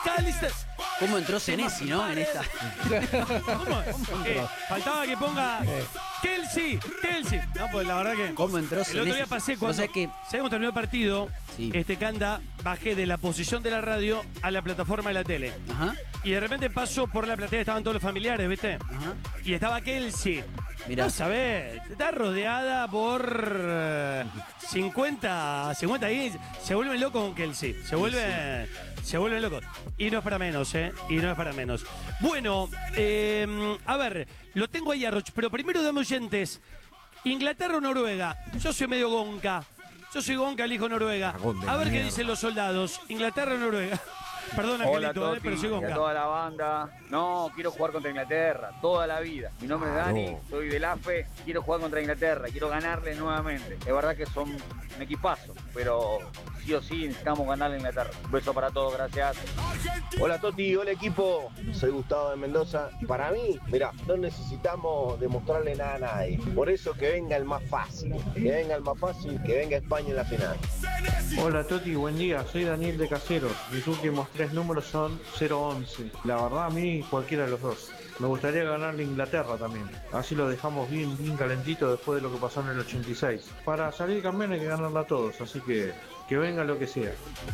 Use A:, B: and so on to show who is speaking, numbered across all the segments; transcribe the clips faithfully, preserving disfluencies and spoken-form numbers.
A: McAllister.
B: ¿Cómo entró Senesi, no? En esta.
A: ¿Cómo? Eh, faltaba que ponga Kelsey, Kelsey. No, pues la verdad que.
B: ¿Cómo entró
A: El
B: Senesi?
A: otro día pasé cuando.
B: O sea que...
A: ¿Sabes cómo terminó el partido?
B: Sí.
A: Este Canda, bajé de la posición de la radio a la plataforma de la tele.
B: Ajá.
A: Y de repente paso por la platea, estaban todos los familiares, ¿viste?
B: Ajá.
A: Y estaba Kelsey.
B: Mirá.
A: No sabés, está rodeada por eh, cincuenta, cincuenta y se vuelven locos con Kelsey. Se vuelven, se vuelven locos. Y no es para menos, ¿eh? Y no es para menos. Bueno, eh, a ver, lo tengo ahí a Roch, pero primero dame oyentes. ¿Inglaterra o Noruega? Yo soy medio gonca. Yo soy gonca, elijo Noruega. A ver qué dicen los soldados. ¿Inglaterra o Noruega? Perdón,
C: Hola,
A: Angelito,
C: Toti,
A: eh, pero soy
C: y a
A: gonca.
C: toda la banda. No, quiero jugar contra Inglaterra, toda la vida. Mi nombre es Dani, soy del A F E, quiero jugar contra Inglaterra, quiero ganarle nuevamente. Es verdad que son un equipazo, pero sí o sí necesitamos ganarle a Inglaterra. Un beso para todos, gracias.
D: Hola Toti, hola equipo, soy Gustavo de Mendoza. Para mí, mira, no necesitamos demostrarle nada a nadie. Por eso que venga el más fácil, que venga el más fácil, que venga España en la final.
E: Hola Toti, buen día, soy Daniel de Caseros. Mis últimos tres números son cero once. La verdad a mí cualquiera de los dos. Me gustaría ganarle a Inglaterra también. Así lo dejamos bien, bien calentito después de lo que pasó en el ochenta y seis. Para salir campeón hay que ganarla a todos, así que que venga lo que sea.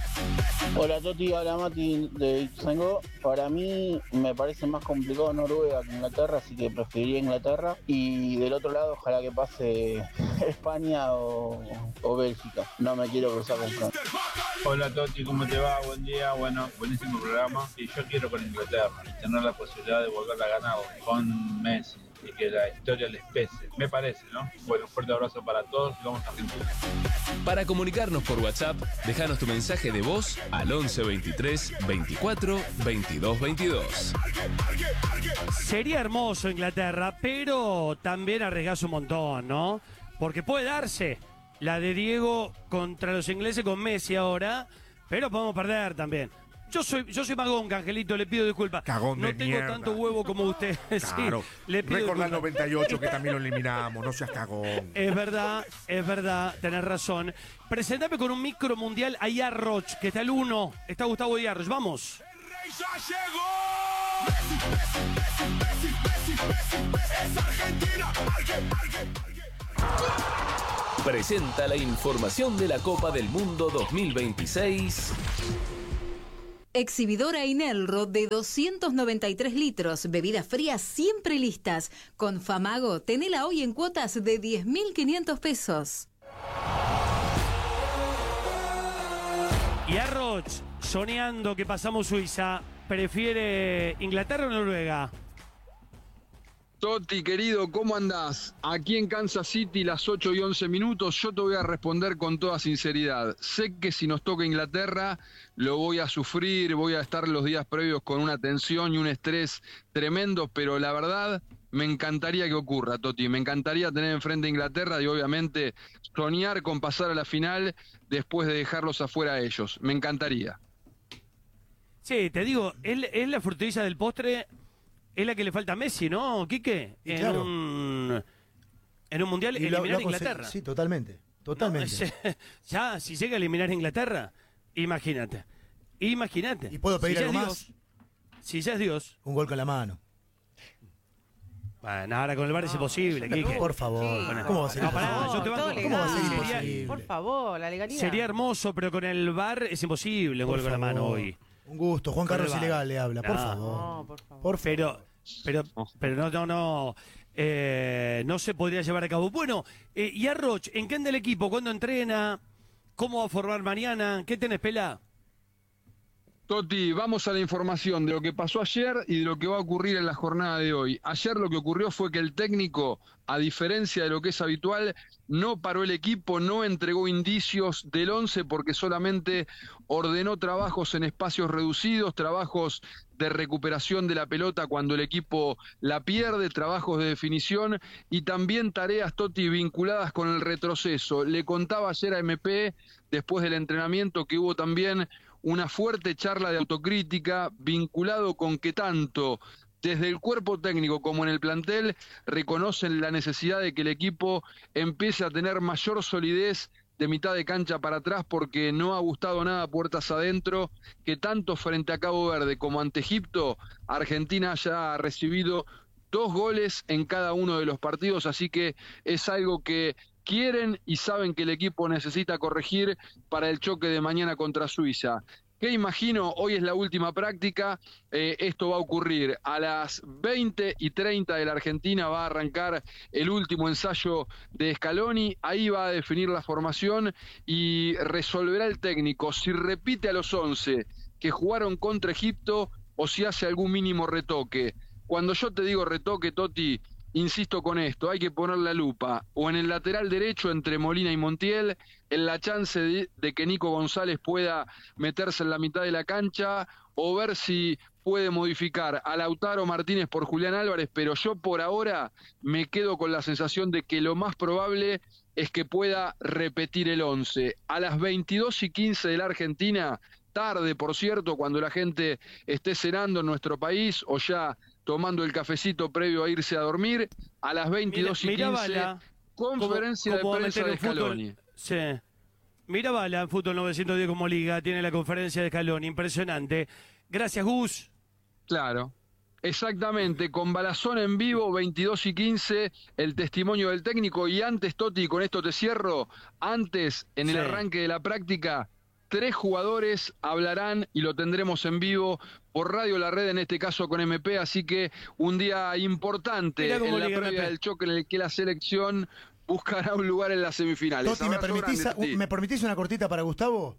F: Hola Toti, hola Mati de Ituzaingó. Para mí me parece más complicado Noruega que Inglaterra, así que preferiría Inglaterra. Y del otro lado ojalá que pase España o, o Bélgica. No me quiero cruzar con Francia.
G: Hola Toti, ¿cómo te va? Buen día, bueno, buenísimo programa. Y yo quiero con Inglaterra y tener la posibilidad de volverla a ganar con Messi y que la historia les pese. Me parece, ¿no? Bueno, un fuerte abrazo para todos y vamos a Argentina.
H: Para comunicarnos por WhatsApp, déjanos tu mensaje de voz al once veintitrés veinticuatro veintidós veintidós.
A: Sería hermoso Inglaterra, pero también arriesgás un montón, ¿no? Porque puede darse la de Diego contra los ingleses con Messi ahora, pero podemos perder también. Yo soy, yo soy magón, Angelito, le pido disculpas.
I: Cagón
A: no
I: de
A: tengo
I: mierda.
A: tanto huevo como usted.
I: Claro.
A: Sí, le pido
I: Recordá el
A: disculpas.
I: noventa y ocho que también lo eliminamos, no seas cagón.
A: Es verdad, es verdad, tenés razón. Presentame con un micro mundial a Yarroch, que está el uno. Está Gustavo Yarroch, vamos.
H: Presenta la información de la Copa del Mundo dos mil veintiséis.
J: Exhibidora Inelro de doscientos noventa y tres litros, bebidas frías siempre listas. Con Famago, tenela hoy en cuotas de diez mil quinientos pesos.
A: Yarroch, soñando que pasamos Suiza, ¿prefiere Inglaterra o Noruega?
K: Toti, querido, ¿cómo andás? Aquí en Kansas City, las ocho y once minutos, yo te voy a responder con toda sinceridad. Sé que si nos toca Inglaterra, lo voy a sufrir, voy a estar los días previos con una tensión y un estrés tremendo, pero la verdad, me encantaría que ocurra, Toti. Me encantaría tener enfrente a Inglaterra y obviamente soñar con pasar a la final después de dejarlos afuera a ellos. Me encantaría.
A: Sí, te digo, es, es la frutilla del postre. Es la que le falta a Messi, ¿no, Quique?
L: Y
A: en,
L: claro.
A: un, en un mundial
L: Y lo-
A: eliminar
L: lo
A: a Inglaterra.
L: conse- Sí, totalmente. Totalmente.
A: No, es- ya, si llega a eliminar a Inglaterra, imagínate. Imagínate.
L: ¿Y puedo pedir
A: si ya
L: algo
A: es
L: más?
A: Dios, si ya es Dios.
L: Un gol con la mano.
A: Bueno, ahora con el bar es imposible, Quique.
L: Por favor.
A: Bueno,
L: ¿Cómo va a ser
A: no, pará,
L: imposible?
A: yo te banco.
L: ¿Cómo va a ser
A: Sería-
L: imposible?
M: Por favor, la legalidad.
A: Sería hermoso, pero con el bar es imposible un
L: Por
A: gol con la mano
L: favor.
A: hoy.
L: Un gusto. Juan
A: Con
L: Carlos
A: el V A R.
L: Ilegal le habla. Por
A: No.
L: favor.
M: No, por favor.
L: Por favor.
A: Pero, pero, pero no, no, no, eh, no se podría llevar a cabo. Bueno, eh, y Arroch, ¿en qué anda el equipo? ¿Cuándo entrena? ¿Cómo va a formar mañana? ¿Qué tenés, Pela?
K: Toti, vamos a la información de lo que pasó ayer y de lo que va a ocurrir en la jornada de hoy. Ayer lo que ocurrió fue que el técnico, a diferencia de lo que es habitual, no paró el equipo, no entregó indicios del once porque solamente ordenó trabajos en espacios reducidos, trabajos de recuperación de la pelota cuando el equipo la pierde, trabajos de definición y también tareas, Toti, vinculadas con el retroceso. Le contaba ayer a M P, después del entrenamiento, que hubo también una fuerte charla de autocrítica vinculado con que tanto desde el cuerpo técnico como en el plantel reconocen la necesidad de que el equipo empiece a tener mayor solidez de mitad de cancha para atrás porque no ha gustado nada puertas adentro, que tanto frente a Cabo Verde como ante Egipto, Argentina ya ha recibido dos goles en cada uno de los partidos, así que es algo que quieren y saben que el equipo necesita corregir para el choque de mañana contra Suiza. ¿Qué imagino? Hoy es la última práctica, eh, esto va a ocurrir a las veinte y treinta de la Argentina, va a arrancar el último ensayo de Scaloni, ahí va a definir la formación y resolverá el técnico si repite a los once que jugaron contra Egipto o si hace algún mínimo retoque. Cuando yo te digo retoque, Toti, insisto con esto, hay que poner la lupa o en el lateral derecho entre Molina y Montiel, en la chance de, de que Nico González pueda meterse en la mitad de la cancha, o ver si puede modificar a Lautaro Martínez por Julián Álvarez, pero yo por ahora me quedo con la sensación de que lo más probable es que pueda repetir el once. A las veintidós y quince de la Argentina, tarde por cierto, cuando la gente esté cenando en nuestro país o ya tomando el cafecito previo a irse a dormir, a las veintidós y quince, conferencia de prensa de Scaloni.
A: Sí. Mira Bala, en Fútbol novecientos diez como liga, tiene la conferencia de Scaloni, impresionante. Gracias, Gus.
K: Claro, exactamente, con Balazón en vivo, veintidós y quince, el testimonio del técnico, y antes, Toti, con esto te cierro, antes, en el
A: Sí.
K: arranque de la práctica, tres jugadores hablarán y lo tendremos en vivo por Radio La Red, en este caso con M P, así que un día importante
A: Mirá cómo
K: en la
A: liga
K: previa
A: M P.
K: del choque en el que la selección buscará un lugar en las semifinales.
L: Toti, ¿me
K: Abrazo
L: permitís,
K: grande, Toti.
L: ¿me permitís una cortita para Gustavo?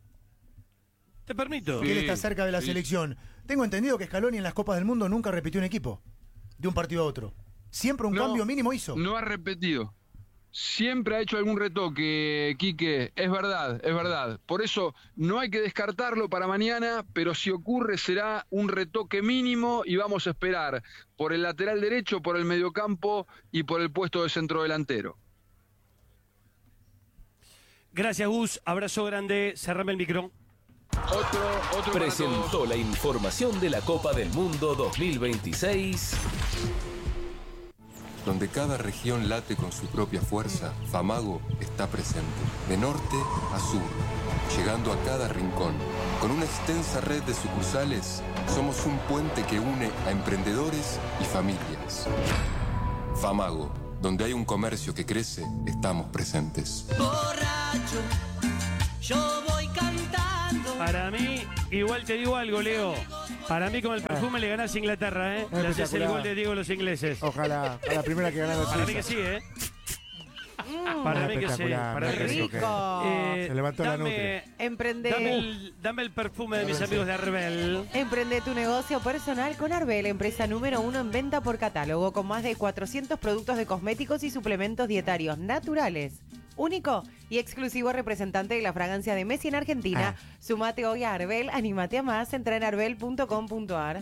A: Te permito.
L: Que él está cerca de la
K: sí.
L: selección. Tengo entendido que Scaloni en las Copas del Mundo nunca repitió un equipo, de un partido a otro. Siempre un
K: No,
L: cambio mínimo hizo.
K: No ha repetido. Siempre ha hecho algún retoque, Quique, es verdad, es verdad. Por eso no hay que descartarlo para mañana, pero si ocurre será un retoque mínimo y vamos a esperar por el lateral derecho, por el mediocampo y por el puesto de centrodelantero.
A: Gracias, Gus. Abrazo grande. Cerrame el micro.
K: Otro, otro para
H: Presentó
K: todos.
H: la información de la Copa del Mundo dos mil veintiséis.
M: Donde cada región late con su propia fuerza, Famago está presente, de norte a sur, llegando a cada rincón. Con una extensa red de sucursales, somos un puente que une a emprendedores y familias. Famago, donde hay un comercio que crece, estamos presentes.
N: Borracho, yo voy cantando.
A: Para mí, igual te digo algo, Leo. Para mí, con el perfume le ganás a Inglaterra, ¿eh? Le haces el gol de Diego a los ingleses.
I: Ojalá, a la primera que ganaron.
A: Para mí que sí, ¿eh? Para mí que sí. Para mí que sí.
O: Rico.
A: Eh,
I: Se levantó la
A: dame,
I: nutria.
O: Emprende.
A: dame, el, dame el perfume de mis amigos de Arbel.
O: Emprende tu negocio personal con Arbel, empresa número uno en venta por catálogo, con más de cuatrocientos productos de cosméticos y suplementos dietarios naturales. Único y exclusivo representante de la fragancia de Messi en Argentina.
I: Ah.
O: Sumate hoy a Arbel, anímate a más, entra en arbel punto com punto ar.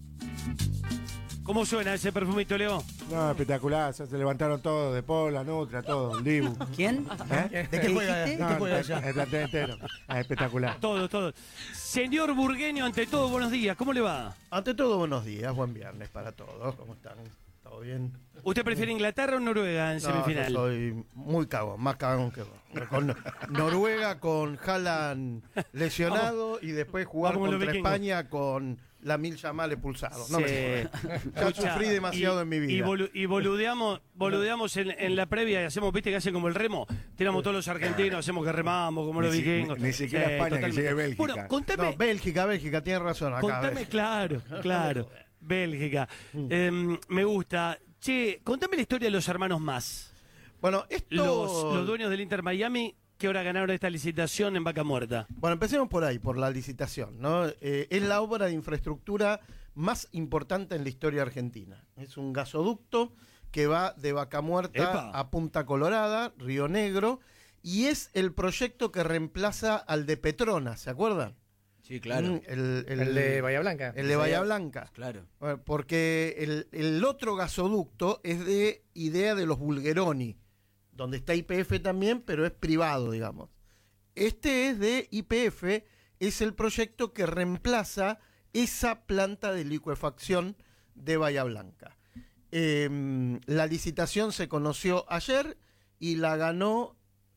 A: ¿Cómo suena ese perfumito, Leo?
I: No, espectacular. Se levantaron todos, de Paul, la Nutria, todo, el Dibu.
B: ¿Quién?
I: ¿Eh?
L: ¿De qué juega? ¿De
I: No,
L: qué juega
I: el,
L: allá?
I: el plantel entero. Ah, espectacular.
A: Todo, todo. Señor Burgueño, ante todo, buenos días. ¿Cómo le va?
P: Ante todo, buenos días, buen viernes para todos. ¿Cómo están? ¿Todo bien?
A: ¿Usted prefiere Inglaterra o Noruega en
P: No,
A: semifinal?
P: yo soy muy cagón, más cagón que vos. Con Noruega con Haaland lesionado y después jugar
A: Vamos con los
P: contra
A: vikingos.
P: España con la Mil Yamal expulsado. No
A: Sí.
P: me jodas. Ya
A: Escucha,
P: sufrí demasiado
A: y-
P: en mi vida.
A: Y, bolu- y boludeamos, boludeamos en, en la previa y hacemos, viste, que hacen como el remo. Tiramos todos los argentinos, hacemos que remamos como los
I: Ni si-
A: vikingos.
I: ni- ni siquiera España, que
A: totalmente.
I: llegue Bélgica.
A: Bueno, contame,
P: No, Bélgica, Bélgica, tiene razón acá.
A: contame,
P: Bélgica.
A: claro, claro. Bélgica. Em, me gusta. Che, contame la historia de los hermanos más.
P: Bueno, esto...
A: Los, los dueños del Inter Miami, que ahora ganaron esta licitación en Vaca Muerta.
P: Bueno, empecemos por ahí, por la licitación, ¿no? Eh, es la obra de infraestructura más importante en la historia argentina. Es un gasoducto que va de Vaca Muerta
A: Epa.
P: a Punta Colorada, Río Negro, y es el proyecto que reemplaza al de Petronas, ¿se acuerdan?
B: Sí, claro.
P: Mm, El,
Q: El de Bahía Blanca.
P: El de Bahía Blanca.
B: Claro.
P: Bueno, porque el, el otro gasoducto es de idea de los Bulgeroni, donde está Y P F también, pero es privado, digamos. Este es de Y P F, es el proyecto que reemplaza esa planta de licuefacción de Bahía Blanca. Eh, la licitación se conoció ayer y la ganó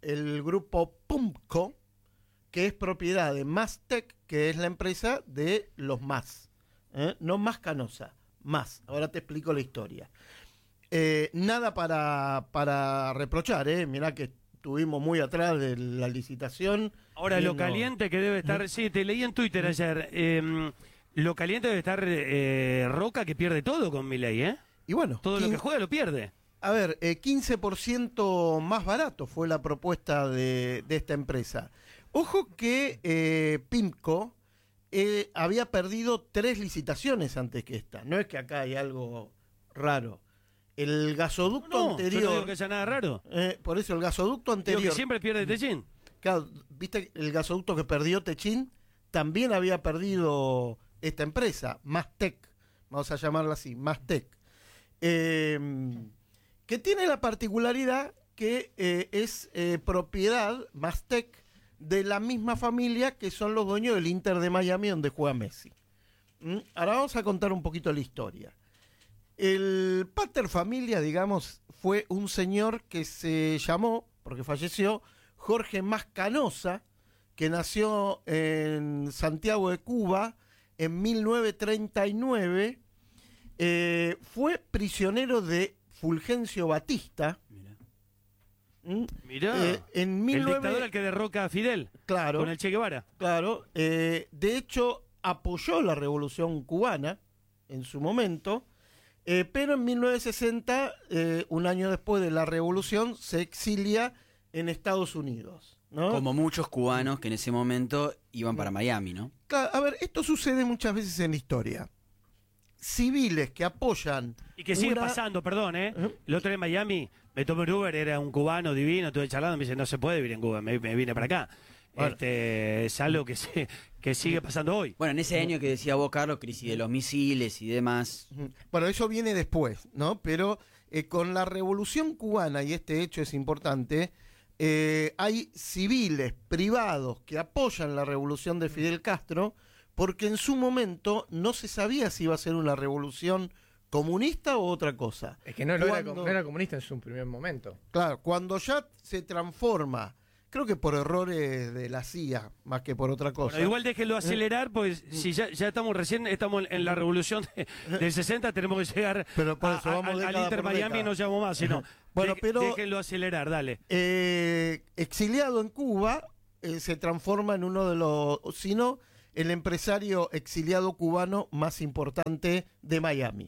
P: el grupo Pumco, que es propiedad de Mastec, que es la empresa de los Más. ¿eh? No Más Canosa, Más. Ahora te explico la historia. Eh, nada para, para reprochar, ¿eh? Mirá que estuvimos muy atrás de la licitación.
A: Ahora,
P: viendo...
A: lo caliente que debe estar... Sí, te leí en Twitter ayer. Eh, lo caliente debe estar eh, Roca, que pierde todo con Milei, ¿eh?
P: Y bueno...
A: Todo
P: ¿quién...
A: lo que juega lo pierde.
P: A ver, eh, quince por ciento más barato fue la propuesta de, de esta empresa. Ojo que eh, Pimco eh, había perdido tres licitaciones antes que esta. No es que acá hay algo raro. El gasoducto
A: no,
P: anterior...
A: Yo no digo que sea nada raro.
P: Eh, por eso el gasoducto anterior...
A: Digo que siempre pierde Techín.
P: Claro, viste, el gasoducto que perdió Techín también había perdido esta empresa, Mastec. Vamos a llamarla así, Mastec. Eh, que tiene la particularidad que eh, es eh, propiedad, Mastec, de la misma familia que son los dueños del Inter de Miami, donde juega Messi. ¿Mm? Ahora vamos a contar un poquito la historia. El pater familia, digamos, fue un señor que se llamó, porque falleció, Jorge Mas Canosa, que nació en Santiago de Cuba en mil novecientos treinta y nueve. Eh, fue prisionero de Fulgencio Batista. ¿Mm?
A: Mirá,
P: eh, en mil nueve...
A: el dictador al que derroca a Fidel,
P: claro,
A: con el Che Guevara.
P: Claro, eh, de hecho apoyó la revolución cubana en su momento, eh, pero en mil novecientos sesenta, eh, un año después de la revolución, se exilia en Estados Unidos, ¿no?
B: Como muchos cubanos que en ese momento iban para Miami, ¿no?
P: Claro, a ver, esto sucede muchas veces en la historia. Civiles que apoyan...
A: Y que sigue
P: una...
A: pasando, perdón, ¿eh? El otro día en Miami me tomé un Uber, era un cubano divino, estuve charlando, me dice, no se puede vivir en Cuba, me, me vine para acá. Bueno. Este, es algo que, se, que sigue pasando hoy.
B: Bueno, en ese año que decía vos, Carlos, crisis de los misiles y demás.
P: Bueno, eso viene después, ¿no? Pero eh, con la revolución cubana, y este hecho es importante, eh, hay civiles privados que apoyan la revolución de Fidel Castro, porque en su momento no se sabía si iba a ser una revolución comunista o otra cosa.
Q: Es que no, no,
P: cuando,
Q: era, no era comunista en su primer momento.
P: Claro, cuando ya se transforma, creo que por errores de la C I A, más que por otra cosa.
A: Bueno, igual déjenlo acelerar, pues si ya, ya estamos recién, estamos en la revolución de, del sesenta, tenemos que llegar
P: pero por eso,
A: a,
P: vamos
A: a, al Inter Miami y no llamamos más, sino
P: bueno,
A: de,
P: pero,
A: déjenlo acelerar, dale.
P: Eh, exiliado en Cuba, eh, se transforma en uno de los, sino el empresario exiliado cubano más importante de Miami.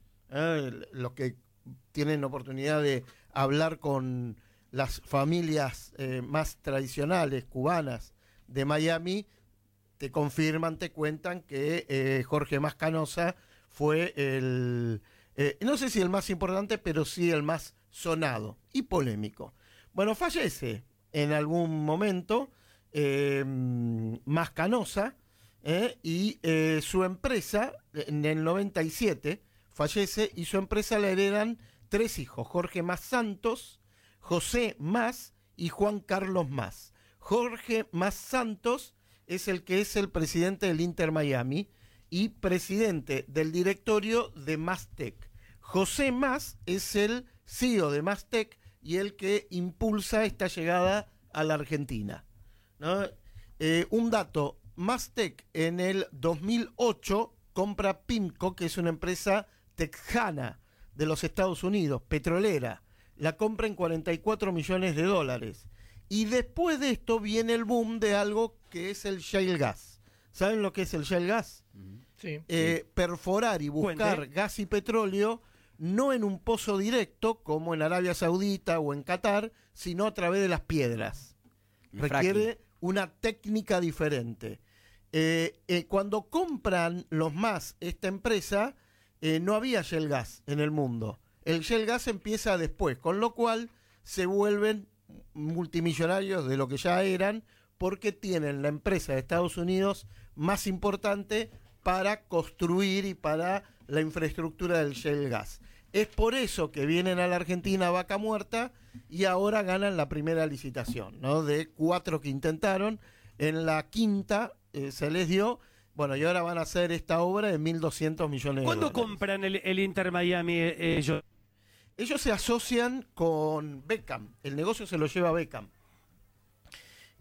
P: Eh, los que tienen oportunidad de hablar con las familias eh, más tradicionales cubanas de Miami, te confirman, te cuentan que eh, Jorge Mas Canosa fue el, eh, no sé si el más importante, pero sí el más sonado y polémico. Bueno, fallece en algún momento eh, Mas Canosa, Eh, y eh, su empresa, en el noventa y siete, fallece y su empresa la heredan tres hijos, Jorge Mas Santos, José Mas y Juan Carlos Mas. Jorge Mas Santos es el que es el presidente del Inter Miami y presidente del directorio de Mastec. José Mas es el C E O de Mastec y el que impulsa esta llegada a la Argentina, ¿no? Eh, un dato... Mastec en el dos mil ocho compra Pimco, que es una empresa texana de los Estados Unidos, petrolera. La compra en cuarenta y cuatro millones de dólares. Y después de esto viene el boom de algo que es el shale gas. ¿Saben lo que es el shale gas?
Q: Sí.
P: Eh,
Q: sí.
P: Perforar y buscar
Q: Cuente.
P: gas y petróleo no en un pozo directo como en Arabia Saudita o en Qatar, sino a través de las piedras.
B: El
P: Requiere
B: fracking.
P: una técnica diferente. Eh, eh, cuando compran los Más esta empresa, eh, no había shale gas en el mundo. El shale gas empieza después, con lo cual se vuelven multimillonarios de lo que ya eran, porque tienen la empresa de Estados Unidos más importante para construir y para la infraestructura del shale gas. Es por eso que vienen a la Argentina a vaca muerta y ahora ganan la primera licitación, ¿no? De cuatro que intentaron, en la quinta eh, se les dio, bueno, y ahora van a hacer esta obra de mil doscientos millones de
A: ¿Cuándo
P: dólares.
A: compran el, el Inter Miami ellos?
P: Ellos se asocian con Beckham, el negocio se lo lleva Beckham.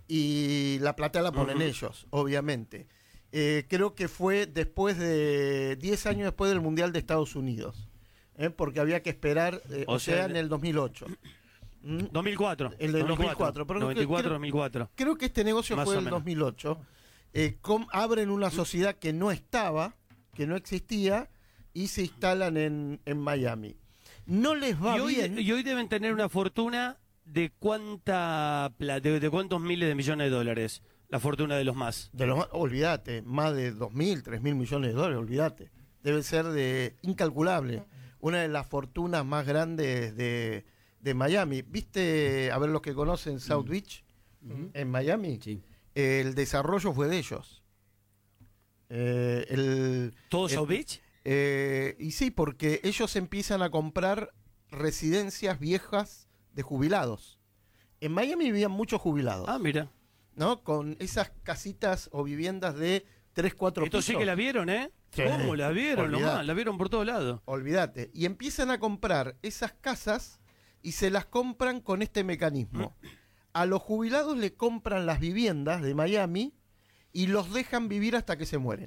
P: y la plata la ponen
A: Ujú.
P: ellos, obviamente. Eh, creo que fue después de diez años después del Mundial de Estados Unidos, ¿eh? Porque había que esperar, eh, o,
A: O
P: sea,
A: sea,
P: en el dos mil ocho. ¿Mm?
A: dos mil cuatro.
P: El del dos mil cuatro. Pero
A: noventa y cuatro,
P: creo,
A: dos mil cuatro.
P: creo que este negocio
A: Más
P: fue
A: o
P: del
A: menos.
P: dos mil ocho. Eh, com- abren una sociedad que no estaba, que no existía, y se instalan en, en Miami. No les va
A: Y hoy,
P: bien.
A: y hoy deben tener una fortuna de cuánta pla- de, de cuántos miles de millones de dólares. La fortuna de los más.
P: De los, olvídate, más de dos mil, tres mil millones de dólares, olvídate. Debe ser de incalculable. Una de las fortunas más grandes de, de Miami. ¿Viste, a ver los que conocen South Beach
B: Ujú.
P: en Miami?
B: Sí.
P: El desarrollo fue de ellos. Eh, el,
A: ¿Todo
P: el-
A: South Beach?
P: Eh, y sí, porque ellos empiezan a comprar residencias viejas de jubilados. En Miami vivían muchos jubilados.
A: Ah, mira.
P: ¿No? Con esas casitas o viviendas de tres, cuatro
A: Esto
P: pisos.
A: sí que la vieron, ¿eh?
P: Sí.
A: ¿Cómo la vieron?
P: Olvidate.
A: Nomás, la vieron por todos lados.
P: Olvídate. Y empiezan a comprar esas casas y se las compran con este mecanismo. A los jubilados le compran las viviendas de Miami y los dejan vivir hasta que se mueren.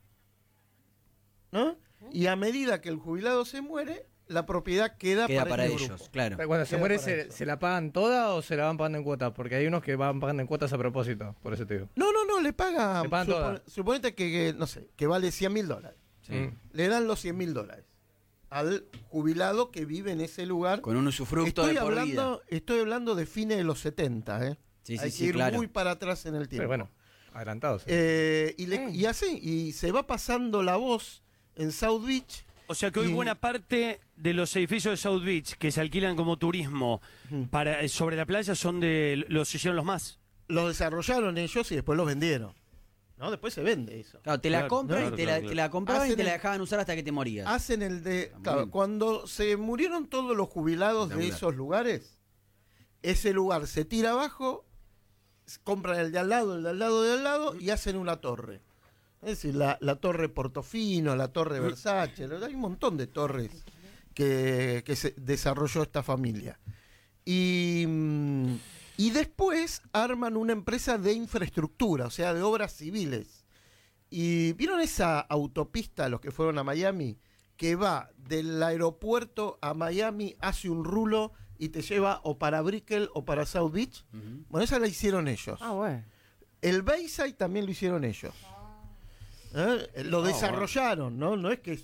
P: ¿No? Y a medida que el jubilado se muere, la propiedad queda,
B: Queda
P: para,
B: para
P: este
B: ellos,
P: grupo.
B: claro.
Q: Pero cuando se
P: Queda
Q: muere,
P: para
Q: se,
P: ellos.
Q: ¿se la pagan toda o se la van pagando en cuotas? Porque hay unos que van pagando en cuotas a propósito, por eso te digo.
P: No, no, no, le pagan.
Q: Le pagan
P: supo-
Q: toda.
P: Suponete que, que, no sé, que vale cien mil dólares.
Q: Sí.
P: Le dan los cien mil dólares al jubilado que vive en ese lugar.
B: Con un usufructo
P: estoy
B: de por
P: hablando,
B: vida.
P: Estoy hablando de fines de los setenta, ¿eh?
B: Sí, sí,
P: Hay
B: sí,
P: que ir
B: claro.
P: muy para atrás en el tiempo.
Q: Pero bueno, adelantados.
P: Eh, y, le- y así, y se va pasando la voz en South Beach.
A: O sea que hoy
P: Y-
A: buena parte de los edificios de South Beach que se alquilan como turismo para eh, sobre la playa son de los hicieron los más.
P: Los desarrollaron ellos y después los vendieron. ¿No? Después se vende eso.
B: Claro, te la
A: Claro,
B: compran
A: claro,
B: y te,
A: claro,
B: la,
A: claro.
B: te la compraban y
P: Hacen
B: te la
P: el-
B: dejaban usar hasta que te morías.
P: Hacen el de...
B: muy
P: Claro,
B: bien.
P: cuando se murieron todos los jubilados de
B: Espectacular.
P: esos lugares, ese lugar se tira abajo, s- compran el de al lado, el de al lado, de al lado y hacen una torre. Es decir, la, la torre Portofino, la torre Versace, hay un montón de torres que, que se desarrolló esta familia. Y, mm, y después arman una empresa de infraestructura, o sea, de obras civiles. ¿Y vieron esa autopista, los que fueron a Miami, que va del aeropuerto a Miami, hace un rulo y te lleva o para Brickell o para South Beach?
B: Ujú.
P: Bueno, esa la hicieron ellos.
O: Ah, bueno.
P: El Bayside también lo hicieron ellos. ¿Eh? Lo
A: Ah,
P: desarrollaron, ¿no? No es que